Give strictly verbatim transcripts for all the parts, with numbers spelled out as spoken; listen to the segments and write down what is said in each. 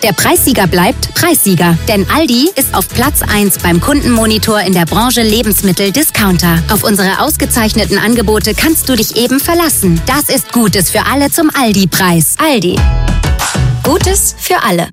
Der Preissieger bleibt Preissieger. Denn Aldi ist auf Platz eins beim Kundenmonitor in der Branche Lebensmittel-Discounter. Auf unsere ausgezeichneten Angebote kannst du dich eben verlassen. Das ist Gutes für alle zum Aldi-Preis. Aldi. Gutes für alle.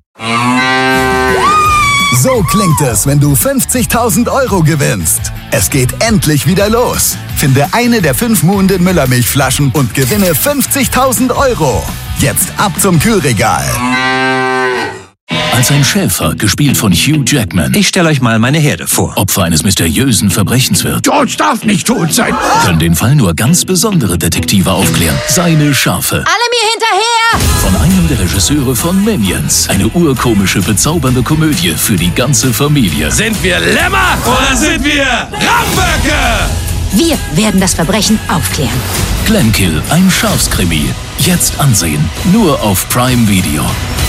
So klingt es, wenn du fünfzigtausend Euro gewinnst. Es geht endlich wieder los. Finde eine der fünf Muhnden Müllermilchflaschen und gewinne fünfzigtausend Euro. Jetzt ab zum Kühlregal. Als ein Schäfer, gespielt von Hugh Jackman. Ich stelle euch mal meine Herde vor. Opfer eines mysteriösen Verbrechens wird. George darf nicht tot sein. Können den Fall nur ganz besondere Detektive aufklären. Seine Schafe. Alle mir hinterher! Von einem der Regisseure von Minions. Eine urkomische, bezaubernde Komödie für die ganze Familie. Sind wir Lämmer oder sind wir Ramböcke? Wir werden das Verbrechen aufklären. Glenkill, ein Schafskrimi. Jetzt ansehen. Nur auf Prime Video.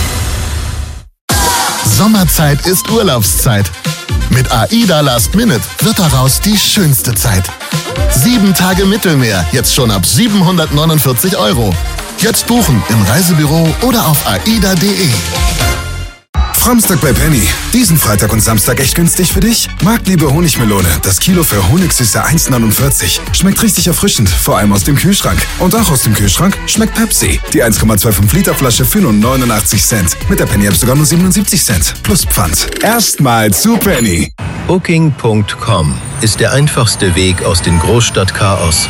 Sommerzeit ist Urlaubszeit. Mit AIDA Last Minute wird daraus die schönste Zeit. Sieben Tage Mittelmeer, jetzt schon ab siebenhundertneunundvierzig Euro. Jetzt buchen im Reisebüro oder auf aida punkt de. Samstag bei Penny. Diesen Freitag und Samstag echt günstig für dich? Marktliebe Honigmelone. Das Kilo für Honigsüße eins neunundvierzig. Schmeckt richtig erfrischend, vor allem aus dem Kühlschrank. Und auch aus dem Kühlschrank schmeckt Pepsi. Die eins Komma fünfundzwanzig Liter Flasche für nur neunundachtzig Cent. Mit der Penny App sogar nur siebenundsiebzig Cent. Plus Pfand. Erstmal zu Penny. Booking Punkt com ist der einfachste Weg aus dem Großstadtchaos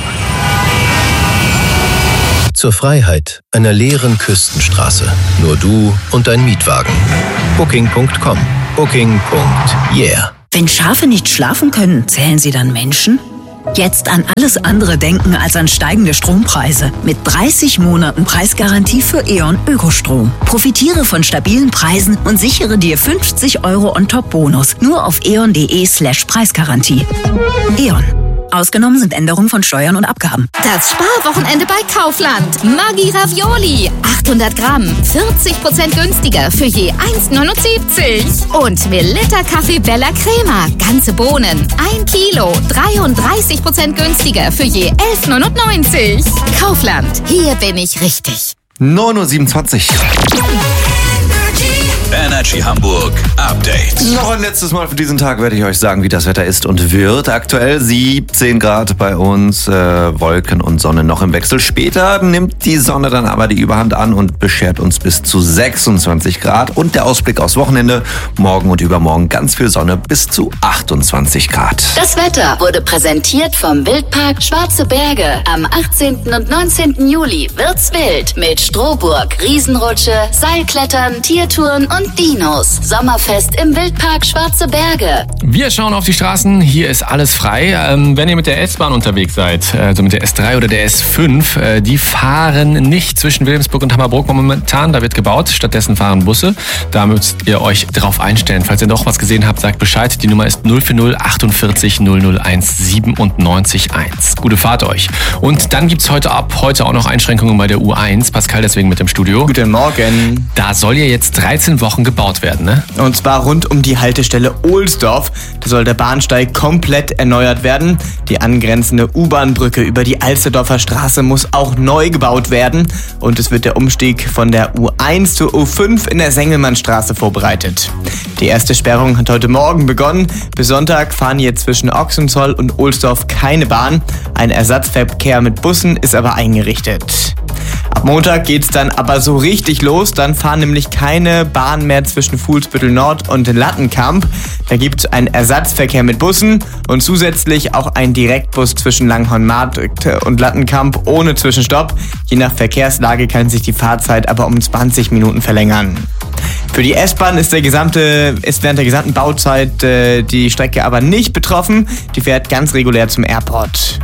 zur Freiheit einer leeren Küstenstraße. Nur du und dein Mietwagen. Booking Punkt com. Booking. Yeah. Wenn Schafe nicht schlafen können, zählen sie dann Menschen? Jetzt an alles andere denken als an steigende Strompreise. Mit dreißig Monaten Preisgarantie für E.ON Ökostrom. Profitiere von stabilen Preisen und sichere dir fünfzig Euro on-top-Bonus. Nur auf eon punkt de slash Preisgarantie. E.ON. Ausgenommen sind Änderungen von Steuern und Abgaben. Das Sparwochenende bei Kaufland. Maggi Ravioli. achthundert Gramm. vierzig Prozent günstiger für je eins neunundsiebzig. Und Melitta Kaffee Bella Crema. Ganze Bohnen. ein Kilo. dreiunddreißig Prozent günstiger für je elf neunundneunzig. Kaufland. Hier bin ich richtig. neun Uhr siebenundzwanzig. Energy Hamburg Update. Noch ein letztes Mal für diesen Tag werde ich euch sagen, wie das Wetter ist und wird. Aktuell siebzehn Grad bei uns, äh, Wolken und Sonne noch im Wechsel. Später nimmt die Sonne dann aber die Überhand an und beschert uns bis zu sechsundzwanzig Grad. Und der Ausblick aufs Wochenende, morgen und übermorgen ganz viel Sonne bis zu achtundzwanzig Grad. Das Wetter wurde präsentiert vom Wildpark Schwarze Berge. Am achtzehnten und neunzehnten Juli wird's wild mit Strohburg, Riesenrutsche, Seilklettern, Tiertouren und Dinos. Sommerfest im Wildpark Schwarze Berge. Wir schauen auf die Straßen. Hier ist alles frei. Ähm, wenn ihr mit der S-Bahn unterwegs seid, also mit der S drei oder der S fünf, äh, die fahren nicht zwischen Wilhelmsburg und Hammerbrook momentan. Da wird gebaut. Stattdessen fahren Busse. Da müsst ihr euch drauf einstellen. Falls ihr doch was gesehen habt, sagt Bescheid. Die Nummer ist null vier null achtundvierzig null null eins siebenundneunzig eins. Gute Fahrt euch. Und dann gibt's heute ab heute auch noch Einschränkungen bei der U eins. Pascal deswegen mit dem Studio. Guten Morgen. Da soll ja jetzt dreizehn Wochen gebaut werden, ne? Und zwar rund um die Haltestelle Ohlsdorf. Da soll der Bahnsteig komplett erneuert werden. Die angrenzende U-Bahn-Brücke über die Alsterdorfer Straße muss auch neu gebaut werden. Und es wird der Umstieg von der U eins zur U fünf in der Sengelmannstraße vorbereitet. Die erste Sperrung hat heute Morgen begonnen. Bis Sonntag fahren jetzt zwischen Ochsenzoll und Ohlsdorf keine Bahn. Ein Ersatzverkehr mit Bussen ist aber eingerichtet. Ab Montag geht's dann aber so richtig los. Dann fahren nämlich keine Bahnen mehr zwischen Fuhlsbüttel Nord und Lattenkamp. Da gibt's einen Ersatzverkehr mit Bussen und zusätzlich auch einen Direktbus zwischen Langhornmarkt und Lattenkamp ohne Zwischenstopp. Je nach Verkehrslage kann sich die Fahrzeit aber um zwanzig Minuten verlängern. Für die S-Bahn ist, der gesamte, ist während der gesamten Bauzeit äh, die Strecke aber nicht betroffen. Die fährt ganz regulär zum Airport.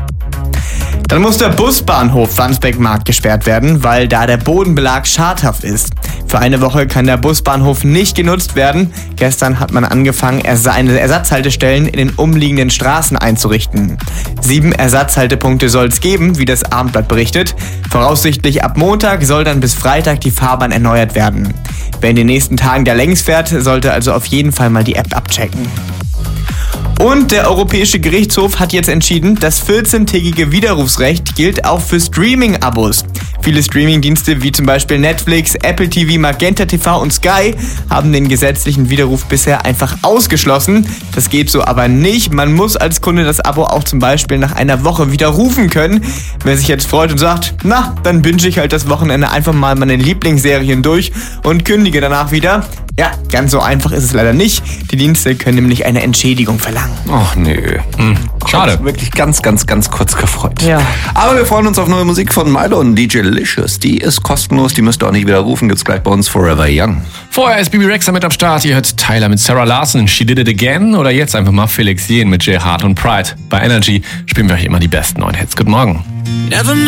Dann muss der Busbahnhof Wandsbek-Markt gesperrt werden, weil da der Bodenbelag schadhaft ist. Für eine Woche kann der Busbahnhof nicht genutzt werden. Gestern hat man angefangen, eine Ersatzhaltestellen in den umliegenden Straßen einzurichten. Sieben Ersatzhaltepunkte soll es geben, wie das Abendblatt berichtet. Voraussichtlich ab Montag soll dann bis Freitag die Fahrbahn erneuert werden. Wer in den nächsten Tagen da längs fährt, sollte also auf jeden Fall mal die App abchecken. Und der Europäische Gerichtshof hat jetzt entschieden, das vierzehntägige Widerrufsrecht gilt auch für Streaming-Abos. Viele Streamingdienste wie zum Beispiel Netflix, Apple T V, Magenta T V und Sky haben den gesetzlichen Widerruf bisher einfach ausgeschlossen. Das geht so aber nicht. Man muss als Kunde das Abo auch zum Beispiel nach einer Woche widerrufen können. Wer sich jetzt freut und sagt, na, dann binge ich halt das Wochenende einfach mal meine Lieblingsserien durch und kündige danach wieder. Ja, ganz so einfach ist es leider nicht. Die Dienste können nämlich eine Entschädigung verlangen. Ach nö. Hm. Schade. Wirklich ganz, ganz, ganz kurz gefreut. Ja. Aber wir freuen uns auf neue Musik von Milo und D J Licious. Die ist kostenlos, die müsst ihr auch nicht widerrufen. Gibt's gleich bei uns Forever Young. Vorher ist Bibi Rexha mit am Start. Ihr hört Tyler mit Sarah Larson, She Did It Again. Oder jetzt einfach mal Felix Jähn mit Jay Hart und Pride. Bei Energy spielen wir euch immer die besten neuen Hits. Guten Morgen.